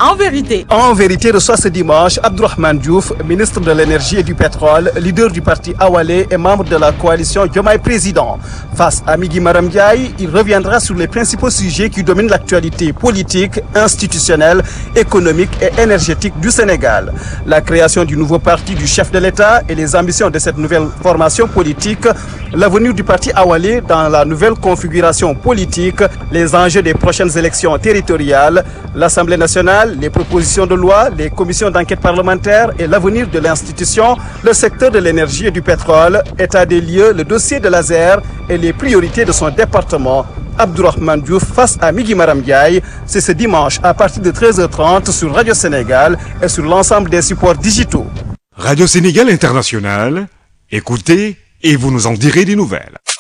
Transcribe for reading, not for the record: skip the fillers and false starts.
En vérité. En vérité, reçoit ce dimanche Abdourahmane Diouf, ministre de l'énergie et du pétrole, leader du parti Awalé et membre de la coalition Diomaye Président. Face à Migui Maram Ndiaye, il reviendra sur les principaux sujets qui dominent l'actualité politique, institutionnelle, économique et énergétique du Sénégal. La création du nouveau parti du chef de l'État et les ambitions de cette nouvelle formation politique, l'avenir du parti Awalé dans la nouvelle configuration politique, les enjeux des prochaines élections territoriales, l'Assemblée nationale, les propositions de loi, les commissions d'enquête parlementaire et l'avenir de l'institution, le secteur de l'énergie et du pétrole, état des lieux, le dossier de l'ASER et les priorités de son département. Abdourahmane Diouf face à Migui Maram Ndiaye, c'est ce dimanche à partir de 13h30 sur Radio Sénégal et sur l'ensemble des supports digitaux. Radio Sénégal International, écoutez et vous nous en direz des nouvelles.